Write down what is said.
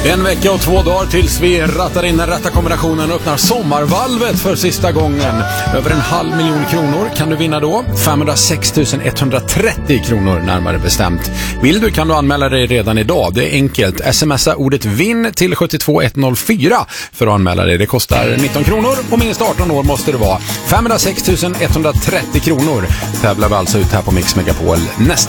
En vecka och 2 dagar tills vi rattar in den rätta kombinationen och öppnar sommarvalvet för sista gången. Över 500 000 kronor kan du vinna då. 506 130 kronor närmare bestämt. Vill du kan du anmäla dig redan idag. Det är enkelt. Smsa ordet vinn till 72104 för att anmäla dig. Det kostar 19 kronor och minst 18 år måste det vara. 506 130 kronor tävlar vi alltså ut här på Mix Megapol nästa